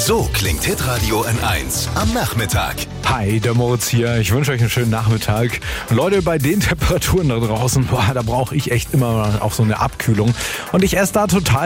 So klingt Hitradio N1 am Nachmittag. Hi, der Moritz hier. Ich wünsche euch einen schönen Nachmittag. Leute, bei den Temperaturen da draußen, da brauche ich echt immer auch so eine Abkühlung. Und ich esse da total